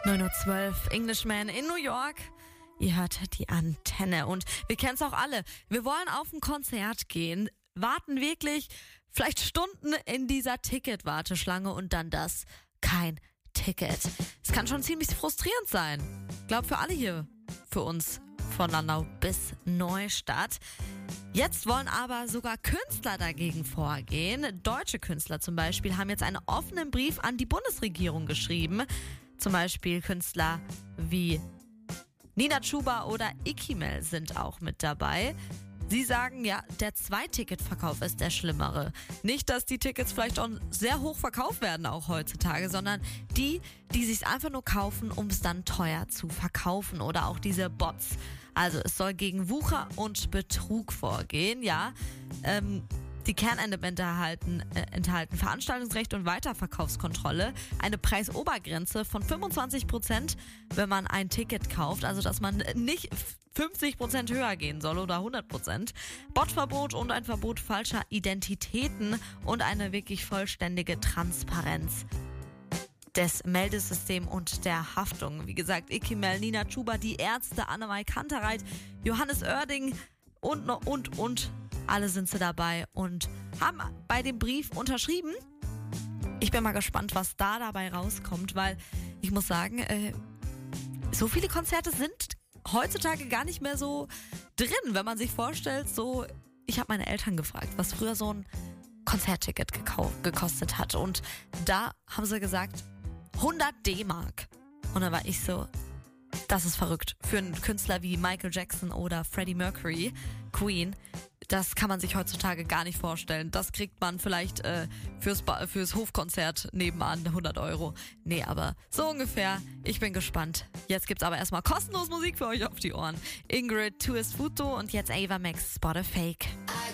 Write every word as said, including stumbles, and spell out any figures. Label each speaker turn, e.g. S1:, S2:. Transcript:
S1: neun Uhr zwölf, Englishman in New York. Ihr hört die Antenne und wir kennen es auch alle. Wir wollen auf ein Konzert gehen, warten wirklich vielleicht Stunden in dieser Ticketwarteschlange und dann das, kein Ticket. Es kann schon ziemlich frustrierend sein. Ich glaube für alle hier, für uns von Landau bis Neustadt. Jetzt wollen aber sogar Künstler dagegen vorgehen. Deutsche Künstler zum Beispiel haben jetzt einen offenen Brief an die Bundesregierung geschrieben. Zum Beispiel Künstler wie Nina Chuba oder Ikimel sind auch mit dabei. Sie sagen, ja, der Zweiticketverkauf ist der schlimmere. Nicht, dass die Tickets vielleicht auch sehr hoch verkauft werden, auch heutzutage, sondern die, die sich einfach nur kaufen, um es dann teuer zu verkaufen. Oder auch diese Bots. Also es soll gegen Wucher und Betrug vorgehen, ja. Ähm, die Kernelemente erhalten, äh, enthalten Veranstaltungsrecht und Weiterverkaufskontrolle, eine Preisobergrenze von fünfundzwanzig Prozent, wenn man ein Ticket kauft, also dass man nicht fünfzig Prozent höher gehen soll oder hundert Prozent. Botverbot und ein Verbot falscher Identitäten und eine wirklich vollständige Transparenz des Meldesystems und der Haftung. Wie gesagt, Ikimel, Nina Chuba, die Ärzte, Annemai Kantereit, Johannes Oerding und, und, und. Alle sind sie dabei und haben bei dem Brief unterschrieben. Ich bin mal gespannt, was da dabei rauskommt, weil ich muss sagen, äh, so viele Konzerte sind heutzutage gar nicht mehr so drin, wenn man sich vorstellt, so, ich habe meine Eltern gefragt, was früher so ein Konzertticket gekau- gekostet hat und da haben sie gesagt, hundert D-Mark. Und dann war ich so, das ist verrückt. Für einen Künstler wie Michael Jackson oder Freddie Mercury, Queen, das kann man sich heutzutage gar nicht vorstellen. Das kriegt man vielleicht äh, fürs, ba- fürs Hofkonzert nebenan, hundert Euro. Nee, aber so ungefähr. Ich bin gespannt. Jetzt gibt's aber erstmal kostenlos Musik für euch auf die Ohren. Ingrid, Tu es Futo und jetzt Ava Max, Spot a Fake.